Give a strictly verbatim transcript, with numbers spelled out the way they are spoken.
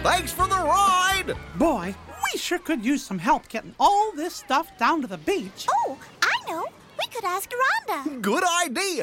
Thanks for the ride! Boy, we sure could use some help getting all this stuff down to the beach. Oh, I know. We could ask Rhonda. Good idea!